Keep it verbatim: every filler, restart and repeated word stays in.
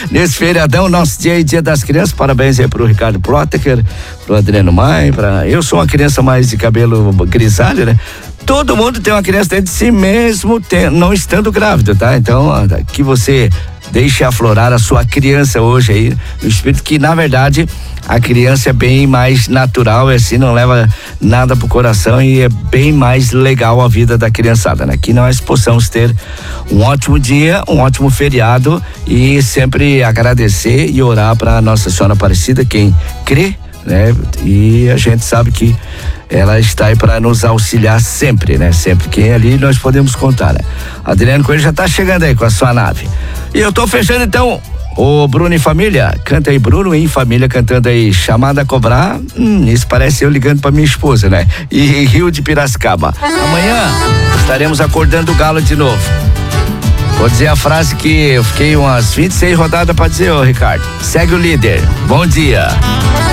nesse feriadão, nosso dia aí, dia das crianças. Parabéns aí pro Ricardo Ploteker, pro Adriano Maia, pra... eu sou uma criança mais de cabelo grisalho, né? Todo mundo tem uma criança dentro de si mesmo, tem, não estando grávido, tá? Então, que você deixe aflorar a sua criança hoje aí, o espírito que, na verdade, a criança é bem mais natural, é assim, não leva nada pro coração e é bem mais legal a vida da criançada, né? Que nós possamos ter um ótimo dia, um ótimo feriado e sempre agradecer e orar para Nossa Senhora Aparecida, quem crê, né? E a gente sabe que ela está aí para nos auxiliar sempre, né? Sempre que é ali nós podemos contar, né? Adriano Coelho já tá chegando aí com a sua nave. E eu tô fechando então o Bruno em Família. Canta aí, Bruno em Família, cantando aí Chamada a Cobrar. Hum, isso parece eu ligando pra minha esposa, né? E Rio de Piracicaba. Amanhã estaremos acordando o galo de novo. Vou dizer a frase que eu fiquei umas vinte e seis rodadas pra dizer, ô Ricardo. Segue o líder. Bom dia.